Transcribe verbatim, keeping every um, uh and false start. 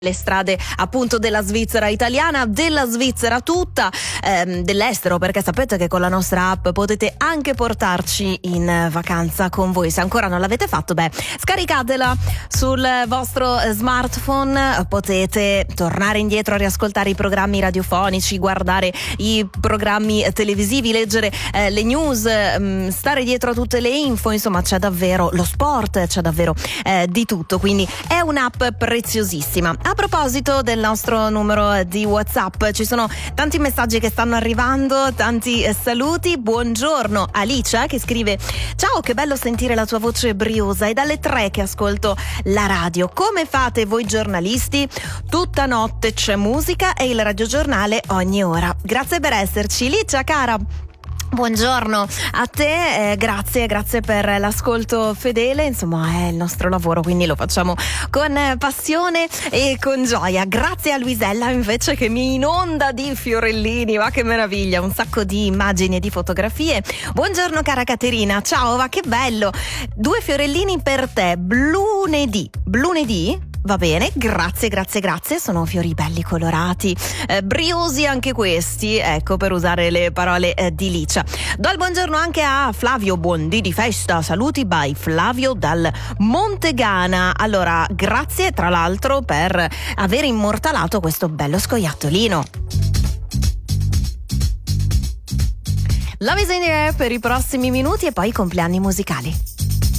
le strade appunto della Svizzera italiana, della Svizzera tutta, ehm, dell'estero, perché sapete che con la nostra app potete anche portarci in vacanza con voi. Se ancora non l'avete fatto, beh, scaricatela sul vostro smartphone, potete tornare indietro a riascoltare i programmi radiofonici, guardare i programmi televisivi, leggere eh, le news, mh, stare dietro a tutte le info, insomma c'è davvero lo sport, c'è davvero eh, di tutto, quindi è un'app preziosissima. A proposito del nostro numero di WhatsApp, ci sono tanti messaggi che stanno arrivando, tanti saluti. Buongiorno Alicia che scrive: ciao, che bello sentire la tua voce briosa, è dalle tre che ascolto la radio. Come fate voi giornalisti? Tutta notte c'è musica e il radiogiornale ogni ora. Grazie per esserci, Alicia cara. Buongiorno a te, eh, grazie, grazie per l'ascolto fedele, insomma è il nostro lavoro, quindi lo facciamo con passione e con gioia. Grazie a Luisella invece che mi inonda di fiorellini, ma che meraviglia, un sacco di immagini e di fotografie. Buongiorno cara Caterina, ciao, ma che bello, due fiorellini per te, lunedì, lunedì? Va bene, grazie, grazie, grazie, sono fiori belli colorati, eh, briosi anche questi, ecco, per usare le parole eh, di Licia. Do il buongiorno anche a Flavio, buon dì di festa, saluti by Flavio dal Montegana. Allora, grazie tra l'altro per aver immortalato questo bello scoiattolino. Love is in the air per i prossimi minuti e poi i compleanni musicali.